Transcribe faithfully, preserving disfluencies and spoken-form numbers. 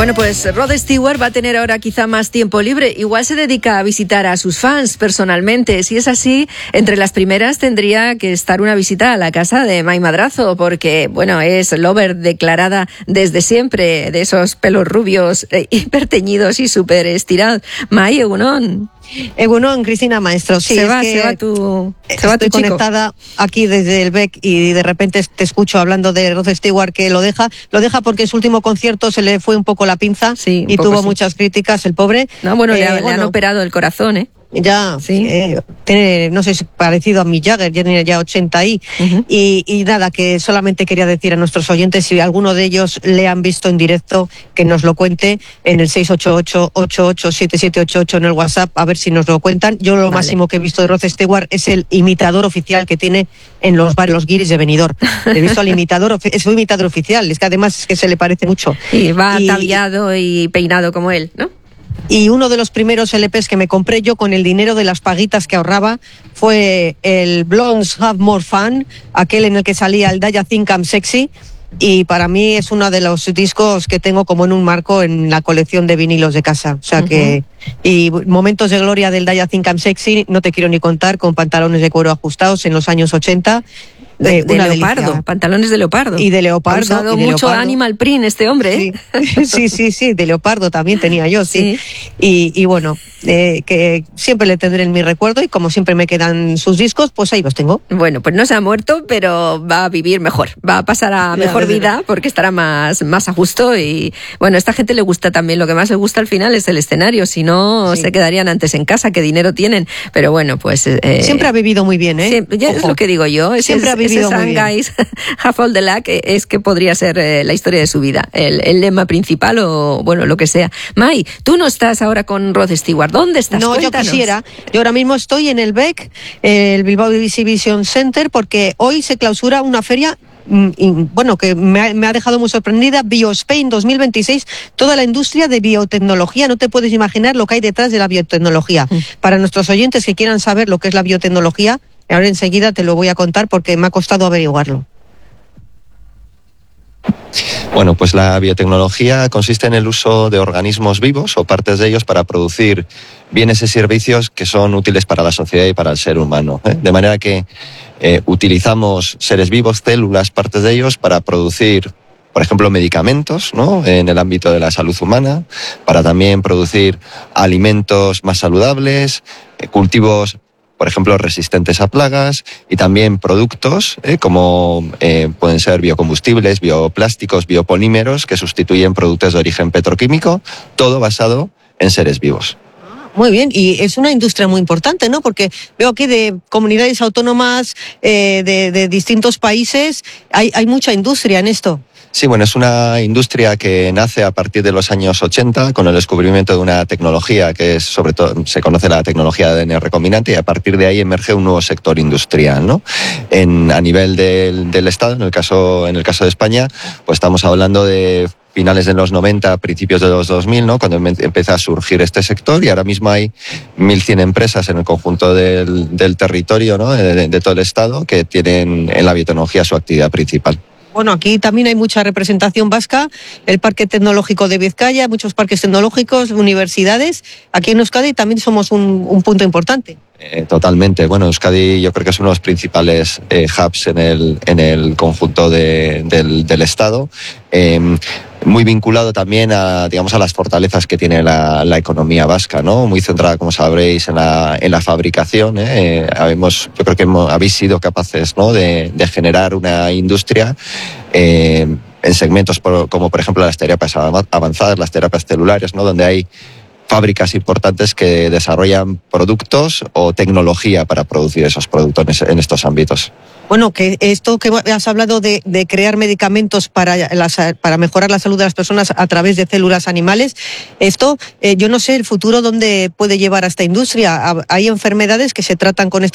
Bueno, pues Rod Stewart va a tener ahora quizá más tiempo libre. Igual se dedica a visitar a sus fans personalmente. Si es así, entre las primeras tendría que estar una visita a la casa de Mai Madrazo, porque, bueno, es lover declarada desde siempre de esos pelos rubios eh, hiperteñidos y súper estirados. Mai, egunon. Egunon, Cristina Maestro. Sí, se es va, que se va tu, se va tu estoy chico. Conectada aquí desde el B E C y de repente te escucho hablando de Rod Stewart, que lo deja. Lo deja porque en su último concierto se le fue un poco la pinza, sí, y tuvo sí. muchas críticas, el pobre. No, bueno, eh, le, bueno, le han operado el corazón, ¿eh? Ya, sí. eh, tiene, no sé, parecido a Mick Jagger, ya tiene ya ochenta ahí. Uh-huh. y, y nada, que solamente quería decir a nuestros oyentes, si alguno de ellos le han visto en directo, que nos lo cuente en el seis ocho ocho, ocho ocho siete siete ocho ocho en el WhatsApp, a ver si nos lo cuentan. Yo lo vale. máximo que he visto de Rod Stewart es el imitador oficial que tiene en los bares, los guiris de Benidorm. He visto al imitador, es un imitador oficial, es que además es que se le parece mucho. Y va y, ataviado y peinado como él, ¿no? Y uno de los primeros L Pes que me compré yo con el dinero de las paguitas que ahorraba fue el Blondes Have More Fun, aquel en el que salía el Daya Think I'm Sexy, y para mí es uno de los discos que tengo como en un marco en la colección de vinilos de casa. O sea uh-huh. que y momentos de gloria del Daya Think I'm Sexy, no te quiero ni contar, con pantalones de cuero ajustados en los años ochenta. De, eh, de leopardo, delicia. Pantalones de leopardo. Y de leopardo. Ha usado y de mucho leopardo. Animal Print este hombre, ¿eh? Sí, sí, sí, sí, de leopardo también tenía yo, sí. sí. Y, y bueno, eh, que siempre le tendré en mi recuerdo y como siempre me quedan sus discos, pues ahí los tengo. Bueno, pues no se ha muerto, pero va a vivir mejor, va a pasar a mejor vida porque estará más, más a gusto y bueno, a esta gente le gusta también, lo que más le gusta al final es el escenario, si no sí. se quedarían antes en casa, que dinero tienen, pero bueno, pues... Eh, siempre ha vivido muy bien, ¿eh? Siempre, ya es lo que digo yo, es, siempre es, ha vivido muy bien. Guys, Half all the luck es que podría ser eh, la historia de su vida, el, el lema principal o bueno, lo que sea. Mai, tú no estás ahora con Rod Stewart, ¿dónde estás? No, Cuéntanos. Yo quisiera, yo ahora mismo estoy en el B E C, el Bilbao Exhibition Center, porque hoy se clausura una feria y, bueno, que me ha, me ha dejado muy sorprendida, BioSpain dos mil veintiséis, toda la industria de biotecnología. No te puedes imaginar lo que hay detrás de la biotecnología. Mm. Para nuestros oyentes que quieran saber lo que es la biotecnología, ahora enseguida te lo voy a contar porque me ha costado averiguarlo. Bueno, pues la biotecnología consiste en el uso de organismos vivos o partes de ellos para producir bienes y servicios que son útiles para la sociedad y para el ser humano, ¿eh? De manera que eh, utilizamos seres vivos, células, partes de ellos para producir, por ejemplo, medicamentos, ¿no? En el ámbito de la salud humana, para también producir alimentos más saludables, eh, cultivos, por ejemplo, resistentes a plagas y también productos eh, como eh, pueden ser biocombustibles, bioplásticos, biopolímeros que sustituyen productos de origen petroquímico, todo basado en seres vivos. Muy bien, y es una industria muy importante, ¿no? Porque veo aquí de comunidades autónomas eh, de, de distintos países, hay, hay mucha industria en esto. Sí, bueno, es una industria que nace a partir de los años ochenta con el descubrimiento de una tecnología que es, sobre todo, se conoce la tecnología de A D N recombinante y a partir de ahí emerge un nuevo sector industrial, ¿no? En, a nivel del, del Estado, en el caso, en el caso de España, pues estamos hablando de finales de los noventa, principios de los dos mil, ¿no? Cuando empieza a surgir este sector y ahora mismo hay mil cien empresas en el conjunto del, del territorio, ¿no? De, de todo el Estado que tienen en la biotecnología su actividad principal. Bueno, aquí también hay mucha representación vasca, el Parque Tecnológico de Vizcaya, muchos parques tecnológicos, universidades. Aquí en Euskadi también somos un, un punto importante. Eh, totalmente. Bueno, Euskadi yo creo que es uno de los principales eh, hubs en el, en el conjunto de, del, del Estado. Eh, muy vinculado también a, digamos, a las fortalezas que tiene la, la economía vasca, ¿no? Muy centrada, como sabréis, en la, en la fabricación, ¿eh? Eh, habemos, yo creo que hemos, habéis sido capaces, ¿no? de, de generar una industria eh, en segmentos por, como, por ejemplo, las terapias avanzadas, las terapias celulares, ¿no? Donde hay fábricas importantes que desarrollan productos o tecnología para producir esos productos en estos ámbitos. Bueno, que esto que has hablado de, de crear medicamentos para, las, para mejorar la salud de las personas a través de células animales, esto, eh, yo no sé el futuro dónde puede llevar a esta industria. Hay enfermedades que se tratan con esta